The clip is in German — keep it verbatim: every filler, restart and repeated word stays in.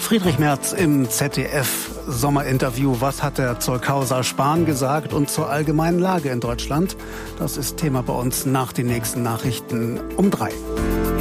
Friedrich Merz im Z D F-Sommerinterview. Was hat er zur Causa Spahn gesagt und zur allgemeinen Lage in Deutschland? Das ist Thema bei uns nach den nächsten Nachrichten um drei.